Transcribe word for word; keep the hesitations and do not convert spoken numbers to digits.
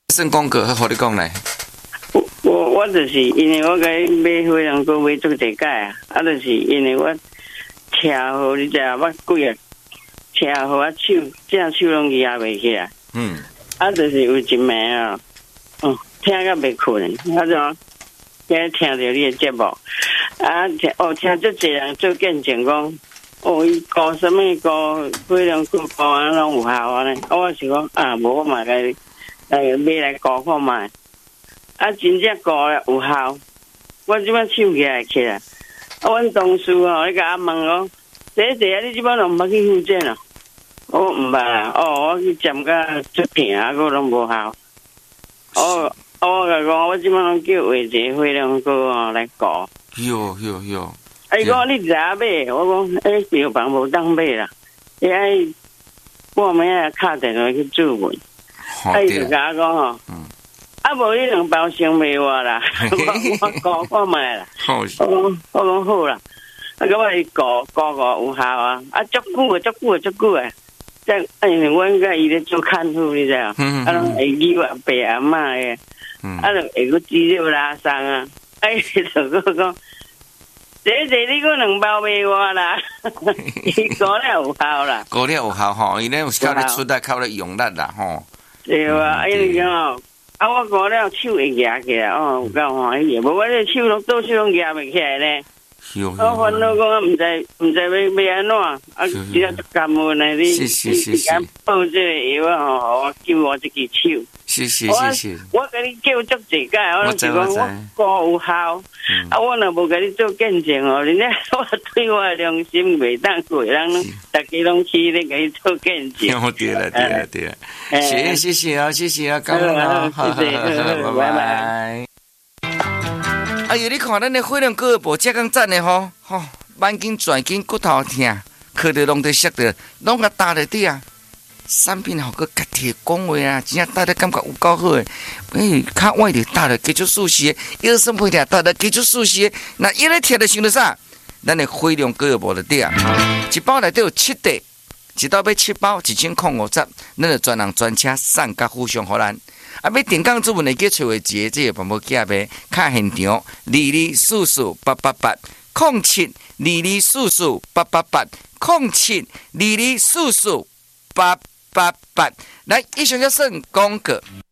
算广告，好你讲来。 我我我就是因为我甲伊买火龙果买足一摆啊，啊，就是因为我车祸，你知影捌几啊？车祸啊手正手拢举袂起来。嗯。啊，就是有一暝啊，嗯，听甲袂困，啊就今听着你的节目，啊听哦听足侪人做见证讲，哦伊搞什么搞火龙果搞啊拢有效安尼，我是讲啊，无我嘛该来买来搞看卖。啊，真正搞了有效，我即摆手起来起来。啊，阮同事吼，你甲我问讲，姐姐啊，你即摆拢毋捌去复健啊？我毋捌啦，哦，我去针甲出片啊，我拢无效。哦，我甲讲，我即摆拢叫画一个火龙果吼来搞。 哟哟哟！ 啊，伊讲你咋买？我讲，诶，药房无当买啦，伊爱半暝啊敲电话去注文。啊，伊就甲我讲吼。啊，无你两包先卖我啦，我我搞看卖啦。我讲我讲好啦，啊，咁我伊搞搞搞有效啊，啊，足久啊，足久啊，足久啊。即哎，阮甲伊咧做看护，你知啊？啊，拢会记我爸阿嬷诶，啊，就会个肌肉拉伤啊。哎，就个讲，姐姐你个两包卖我啦，伊搞了有效啦。 搞了有效吼，伊咧有靠咧出力，靠咧用力啦吼。 对啊，因为讲哦。啊！我搞了手会夹起来，哦，有够欢喜。无我这手拢倒手拢夹袂起来咧。我烦恼讲，毋知毋知要要安怎，啊，只要感恩的你，你敢报这个药啊？吼，我救我这只手。 是是是是。 我甲你叫足一届，我就讲我搞有效。啊，我若无甲你做见证哦，人家我对我的良心袂当过，人大家拢去咧甲你做见证。 对了对了对了，谢谢谢谢啊谢谢啊，感恩啊， 谢谢，拜拜。 哎呦，你看咱的火龙果无遮讲赞的吼，吼，眼睛转筋骨头疼，靠着拢在摔着，拢甲搭在底啊。产品好个家己讲话啊，真正搭得感觉有够好诶。诶，较歪着搭着继续舒适，腰酸背痛搭着继续舒适。那一咧贴着想着啥？咱的火龙果无得底啊，一包内底有七袋，一包买七包，一千块五十，咱就专人专车送甲互相互咱。啊，要订购主文会记找位节，这个办无假呗。卡现场二二四四八八八，零七二二四四八八八，零七二二四四八八八。来，以上就算广告。